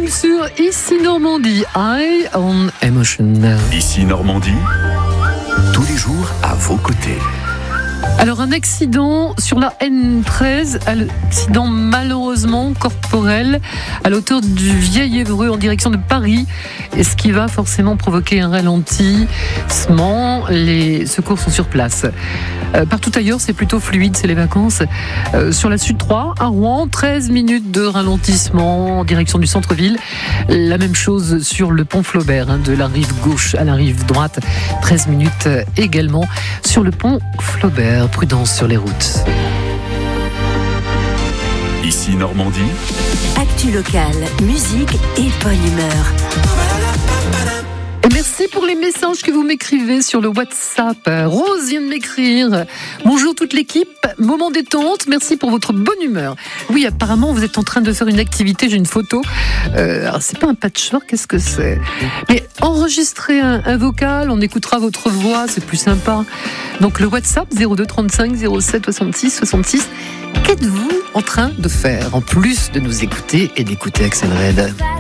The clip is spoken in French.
sur Ici Normandie, High on Emotion. Ici Normandie, tous les jours à vos côtés. Alors un accident sur la N13, accident malheureusement corporel à l'auteur du Vieil-Évreux en direction de Paris, et ce qui va forcément provoquer un ralentissement. Les secours sont sur place. Partout ailleurs c'est plutôt fluide, c'est les vacances. Sur la Sud 3 à Rouen, 13 minutes de ralentissement en direction du centre-ville. La même chose sur le pont Flaubert, de la rive gauche à la rive droite, 13 minutes également sur le pont Flaubert. Prudence sur les routes. Ici Normandie. Actu locale, musique et bonne humeur. Et merci pour les messages que vous m'écrivez sur le WhatsApp. Rose vient de m'écrire. Bonjour toute l'équipe, moment détente, merci pour votre bonne humeur. Oui, apparemment vous êtes en train de faire une activité, j'ai une photo. Alors c'est pas un patchwork, qu'est-ce que c'est ? Mais enregistrez un vocal, on écoutera votre voix, c'est plus sympa. Donc le WhatsApp 02 35 07 66 66. Qu'êtes-vous en train de faire en plus de nous écouter et d'écouter Axel Red ?